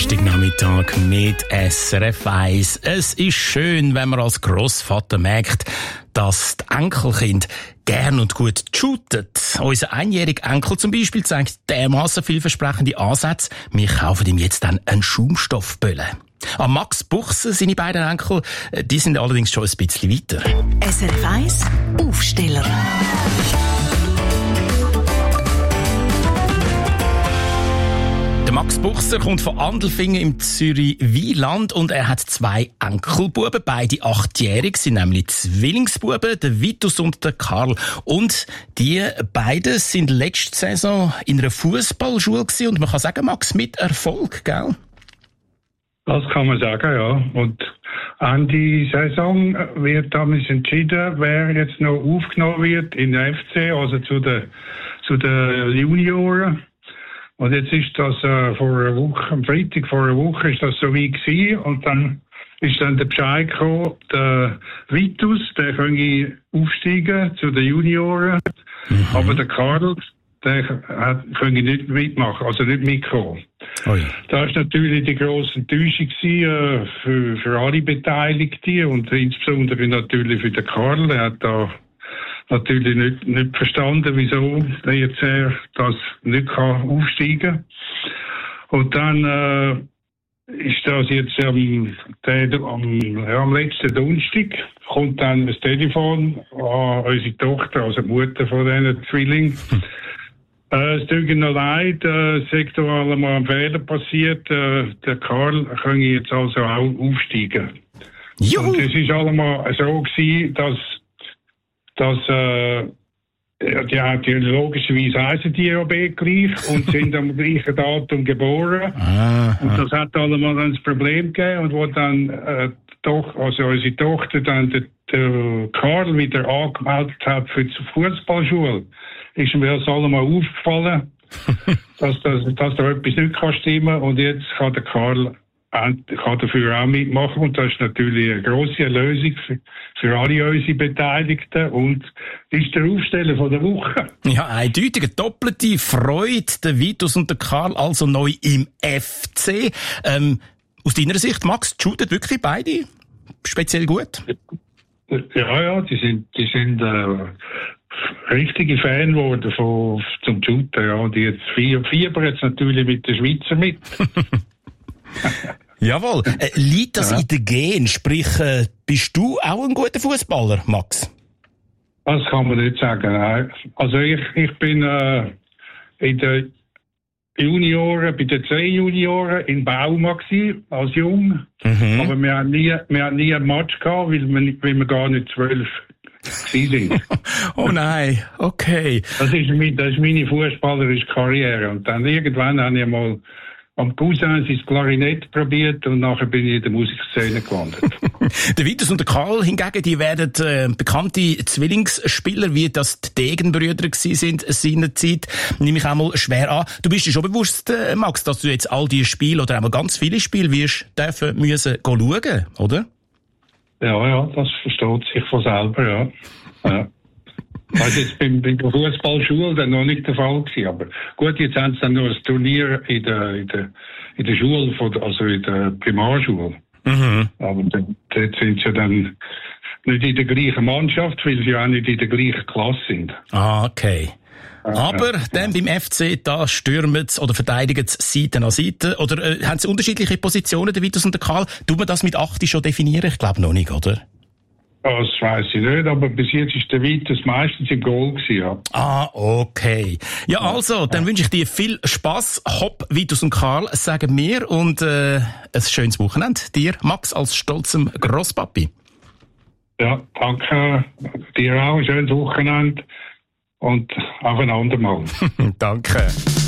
Dienstagnachmittag mit SRF 1. Es ist schön, wenn man als Grossvater merkt, dass die Enkelkinder gern und gut shooten. Unser einjähriger Enkel zum Beispiel zeigt dermassen vielversprechende Ansätze. Wir kaufen ihm jetzt dann einen Schaumstoffbölle. An Max Buchse, seine beiden Enkel, die sind allerdings schon ein bisschen weiter. SRF 1 Aufsteller. Max Buchser kommt von Andelfingen im Zürich-Wieland und er hat 2 Enkelbuben, beide 8-jährig, sind nämlich Zwillingsbuben, der Vitus und der Karl. Und die beiden sind letzte Saison in einer Fußballschule gewesen und man kann sagen, Max, mit Erfolg, gell? Das kann man sagen, ja. Und Ende Saison wird damals entschieden, wer jetzt noch aufgenommen wird in der FC, also zu den Junioren. Und jetzt ist das vor einer Woche, am Freitag vor einer Woche ist das so weit gewesen. Und dann ist dann der Bescheid gekommen, der Vitus, der könnte aufsteigen zu den Junioren. Mhm. Aber der Karl, der könnte nicht mitmachen, also nicht mitkommen. Oh ja. Da ist natürlich die grosse Enttäuschung für alle Beteiligten und insbesondere natürlich für den Karl. Der hat da natürlich nicht verstanden, wieso er jetzt das nicht aufsteigen kann. Und dann ist das jetzt am letzten Donnerstag kommt dann das Telefon an unsere Tochter, also die Mutter von diesen Zwillingen. Es tut mir noch leid, es ist mal ein Fehler passiert. Der Karl kann jetzt also auch aufsteigen. Juhu. Und es ist allemal so gewesen, dass die logischerweise heißen die ja gleich und sind am gleichen Datum geboren. Und das hat allemal dann das Problem gegeben und wo dann unsere Tochter dann den Karl wieder angemeldet hat für die Fußballschule, ist mir das allemal aufgefallen, dass da etwas nicht stimmen kann und jetzt kann der Karl kann dafür auch mitmachen und das ist natürlich eine grosse Erlösung für alle unsere Beteiligten und ist der Aufsteller von der Woche. Ja, eindeutig eine doppelte Freude, der Vitus und der Karl also neu im FC. Aus deiner Sicht, Max, shooten wirklich beide speziell gut? Ja, die sind richtige Fan geworden zum Shooten, ja, und jetzt fiebern jetzt natürlich mit den Schweizer mit. Jawohl. Liegt das in den Gen? Sprich, bist du auch ein guter Fußballer, Max? Das kann man nicht sagen. Nein. Also ich bin in den Junioren, bei den 2 Junioren in Bauma gewesen, als Jung. Mhm. Aber wir haben nie einen Match gehabt, weil wir gar nicht 12 sind. Oh nein, okay. Das ist meine fußballerische Karriere. Und dann irgendwann habe ich mal am Cousin sein Klarinett probiert und nachher bin ich in der Musikszene gelandet. Der Vitus und der Karl hingegen, die werden bekannte Zwillingsspieler, wie das die Degenbrüder sind seinerzeit, nehme ich auch mal schwer an. Du bist dir schon bewusst, Max, dass du jetzt all diese Spiele oder einmal ganz viele Spiele wirst müssen schauen, oder? Ja, das versteht sich von selber, ja. Also jetzt bei der Fußballschule dann noch nicht der Fall gewesen, aber gut, jetzt haben sie dann noch ein Turnier in der Schule, also in der Primarschule. Mhm. Aber dort sind sie dann nicht in der gleichen Mannschaft, weil sie auch nicht in der gleichen Klasse sind. Ah, okay. Aber dann beim FC, da stürmen sie oder verteidigen sie Seite an Seite. Oder haben sie unterschiedliche Positionen, der Vitus und der Karl? Tut man das mit 8 schon definieren? Ich glaube noch nicht, oder? Das weiss ich nicht, aber bis jetzt ist der Vitus meistens im Goal gewesen, ja. Ah, okay. Ja, also, dann wünsche ich dir viel Spass. Hopp, Vitus und Karl, sagen wir. Und ein schönes Wochenende dir, Max, als stolzem Grosspapi. Ja, danke. Dir auch ein schönes Wochenende. Und auf ein andermal. Danke.